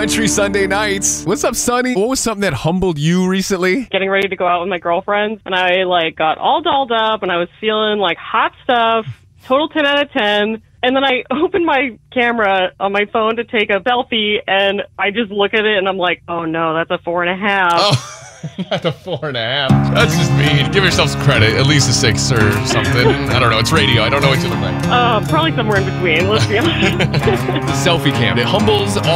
Country Sunday nights. What's up, Sonny? What was something that humbled you recently? Getting ready to go out with my girlfriends, and I got all dolled up, and I was feeling like hot stuff. Total 10 out of 10. And then I opened my camera on my phone to take a selfie, and I just look at it, and I'm like, oh no, that's a 4.5. Oh. Not a 4.5. That's just mean. Give yourselves credit. At least a 6 or something. I don't know. It's radio. I don't know what you look like. Probably somewhere in between. Let's be honest. The selfie cam. It humbles all